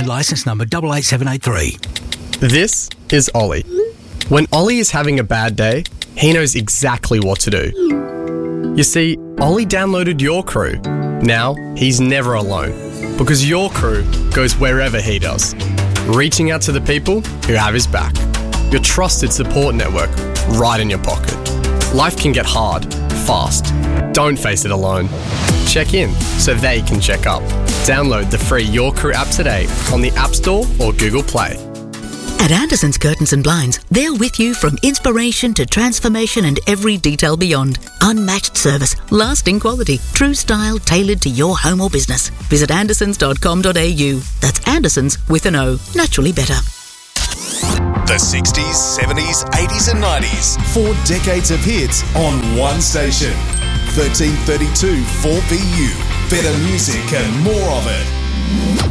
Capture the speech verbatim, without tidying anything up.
and licence number eight eight seven eight three. This is Ollie. When Ollie is having a bad day, he knows exactly what to do. You see, Ollie downloaded Your Crew. Now, he's never alone, because Your Crew goes wherever he does, reaching out to the people who have his back. Your trusted support network right in your pocket. Life can get hard, fast. Don't face it alone. Check in so they can check up. Download the free Your Crew app today on the App Store or Google Play. At Anderson's Curtains and Blinds, they're with you from inspiration to transformation and every detail beyond. Unmatched service, lasting quality, true style tailored to your home or business. Visit andersons dot com dot a u. That's Andersons with an O. Naturally better. The sixties, seventies, eighties and nineties. Four decades of hits on one station. thirteen thirty-two four B U. Better music and more of it.